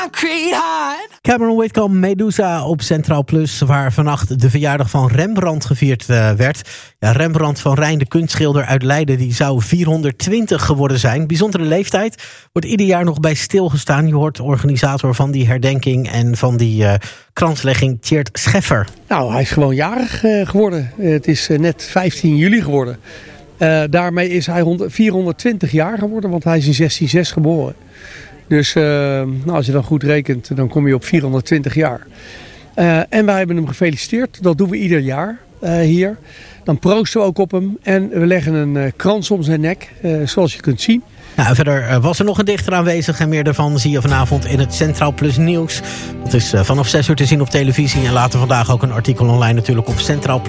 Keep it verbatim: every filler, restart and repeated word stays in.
Cameron Whitcomb, Medusa op Centraal Plus, waar vannacht de verjaardag van Rembrandt gevierd uh, werd. Ja, Rembrandt van Rijn, de kunstschilder uit Leiden, die zou vierhonderdtwintig geworden zijn. Bijzondere leeftijd. Wordt ieder jaar nog bij stilgestaan. Je hoort de organisator van die herdenking en van die uh, kranslegging, Tjeerd Scheffer. Nou, hij is gewoon jarig uh, geworden. Uh, het is uh, net vijftien juli geworden. Uh, daarmee is hij vierhonderdtwintig jaar geworden, want hij is in zestien zes geboren. Dus uh, nou, als je dan goed rekent, dan kom je op vierhonderdtwintig jaar. Uh, en wij hebben hem gefeliciteerd. Dat doen we ieder jaar uh, hier. Dan proosten we ook op hem. En we leggen een uh, krans om zijn nek, uh, zoals je kunt zien. Nou, verder uh, was er nog een dichter aanwezig. En meer daarvan zie je vanavond in het Centraal Plus nieuws. Dat is uh, vanaf zes uur te zien op televisie. En later vandaag ook een artikel online natuurlijk op centraal plus.